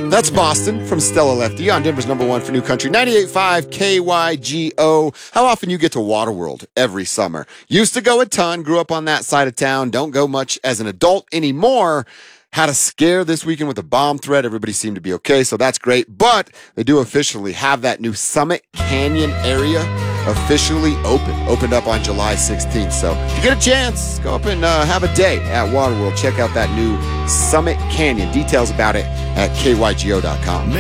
That's Boston from Stella Lefty on Denver's #1 for New Country, 98.5 KYGO. How often you get to Waterworld every summer? Used to go a ton, grew up on that side of town, don't go much as an adult anymore. Had a scare this weekend with a bomb threat. Everybody seemed to be okay, so that's great. But they do officially have that new Summit Canyon area officially opened up on July 16th. So if you get a chance, go up and have a day at Waterworld. Check out that new Summit Canyon. Details about it at kygo.com.